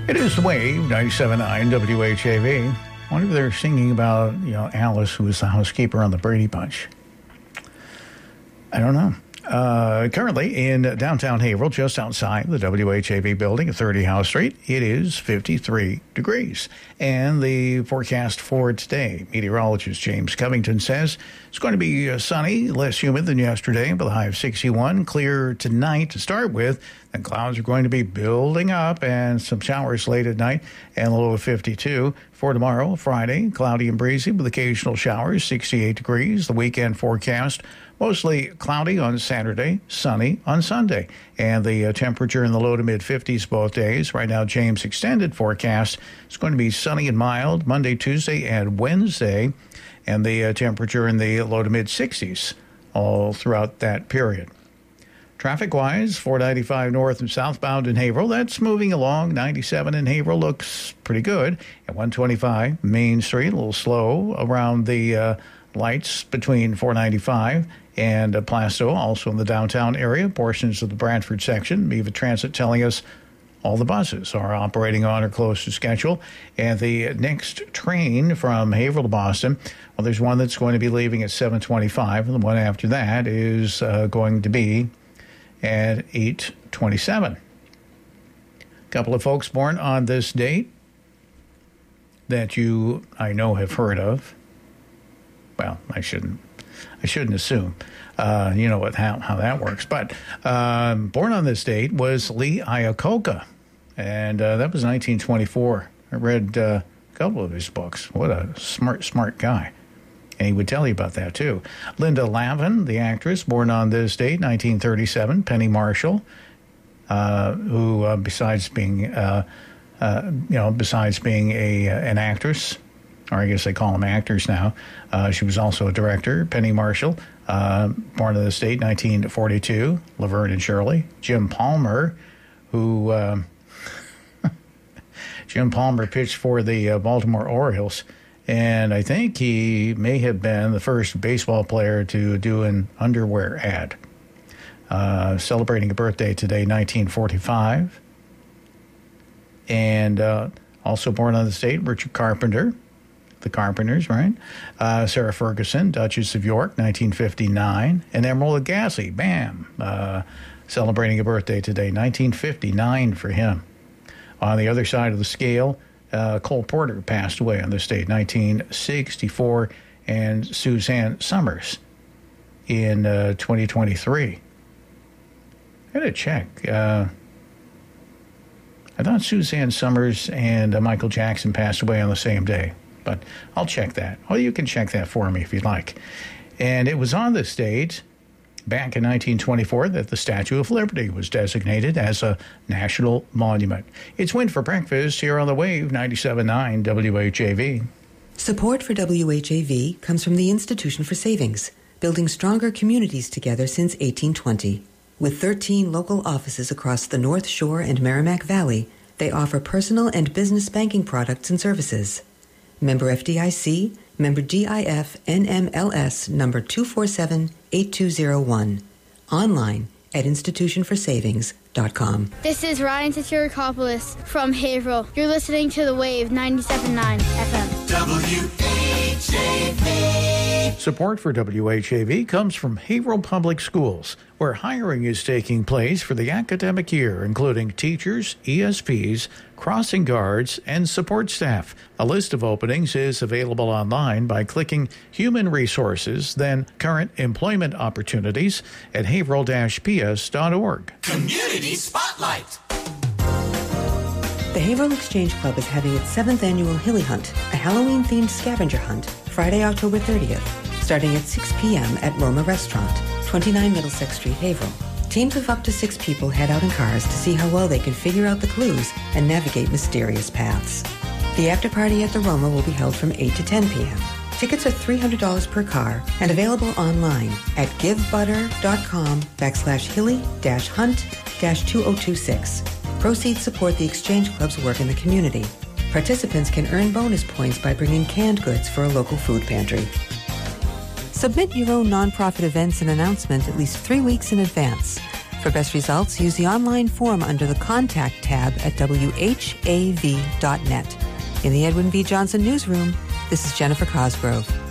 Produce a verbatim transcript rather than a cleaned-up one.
It is The Wave, ninety-seven point nine W H A V. I wonder if they're singing about, you know, Alice, who was the housekeeper on the Brady Bunch. I don't know. Uh, currently in downtown Haverhill, just outside the W H A V building at thirty House Street, it is fifty-three degrees. And the forecast for today, meteorologist James Covington says it's going to be uh, sunny, less humid than yesterday, with a high of sixty-one. Clear tonight to start with. Then clouds are going to be building up and some showers late at night and a low of fifty-two. For tomorrow, Friday, cloudy and breezy with occasional showers, sixty-eight degrees. The weekend forecast, mostly cloudy on Saturday, sunny on Sunday. And the uh, temperature in the low to mid-fifties both days. Right now, James' extended forecast is going to be sunny and mild Monday, Tuesday, and Wednesday. And the uh, temperature in the low to mid-sixties all throughout that period. Traffic-wise, four ninety-five north and southbound in Haverhill, that's moving along. ninety-seven in Haverhill looks pretty good. At one twenty-five Main Street, a little slow around the uh, lights between four ninety-five and uh, Plasto, also in the downtown area. Portions of the Bradford section. Viva Transit telling us all the buses are operating on or close to schedule. And the next train from Haverhill to Boston, well, there's one that's going to be leaving at seven twenty-five, and the one after that is uh, going to be at eight twenty-seven. A couple of folks born on this date that you, I know, have heard of. Well, I shouldn't. I shouldn't assume. Uh, you know what how, how that works. But um, born on this date was Lee Iacocca, and uh, that was nineteen twenty-four. I read uh, a couple of his books. What a smart, smart guy. And he would tell you about that, too. Linda Lavin, the actress, born on this date, nineteen thirty-seven. Penny Marshall, uh, who, uh, besides being, uh, uh, you know, besides being a uh, an actress, or I guess they call them actors now, uh, she was also a director. Penny Marshall, uh, born on this date, nineteen forty-two. Laverne and Shirley. Jim Palmer, who uh, Jim Palmer pitched for the uh, Baltimore Orioles. And I think he may have been the first baseball player to do an underwear ad. Uh, celebrating a birthday today, nineteen forty-five. And uh, also born on the date, Richard Carpenter, the Carpenters, right? Uh, Sarah Ferguson, Duchess of York, nineteen fifty-nine. And Emeril Lagasse, bam, uh, celebrating a birthday today, nineteen fifty-nine for him. On the other side of the scale, Uh, Cole Porter passed away on this date, nineteen sixty-four, and Suzanne Summers in uh, twenty twenty-three. I gotta check. Uh, I thought Suzanne Summers and uh, Michael Jackson passed away on the same day, but I'll check that. Oh, you can check that for me if you'd like. And it was on this date, back in nineteen twenty-four, that the Statue of Liberty was designated as a national monument. It's Win for Breakfast here on the Wave, ninety-seven point nine W H A V. Support for W H A V comes from the Institution for Savings, building stronger communities together since eighteen twenty. With thirteen local offices across the North Shore and Merrimack Valley, they offer personal and business banking products and services. Member F D I C, member D I F N M L S number two four seven eight two zero one. Online at institution for savings dot com. This is Ryan Tatirakopoulos from Haverhill. You're listening to The Wave ninety-seven point nine F M. W H A V. Support for W H A V comes from Haverhill Public Schools, where hiring is taking place for the academic year, including teachers, E S Ps, crossing guards, and support staff. A list of openings is available online by clicking Human Resources, then Current Employment Opportunities at haverhill dash p s dot org. Community Spotlight. The Haverhill Exchange Club is having its seventh annual Hilly Hunt, a Halloween-themed scavenger hunt, Friday, October thirtieth, starting at six p.m. at Roma Restaurant, twenty-nine Middlesex Street, Haverhill. Teams of up to six people head out in cars to see how well they can figure out the clues and navigate mysterious paths. The after-party at the Roma will be held from eight to ten p.m. Tickets are three hundred dollars per car and available online at givebutter.com backslash hilly dash hunt dash 2026. Proceeds support the Exchange Club's work in the community. Participants can earn bonus points by bringing canned goods for a local food pantry. Submit your own nonprofit events and announcement at least three weeks in advance. For best results, use the online form under the Contact tab at W H A V dot net. In the Edwin V. Johnson Newsroom, this is Jennifer Cosgrove.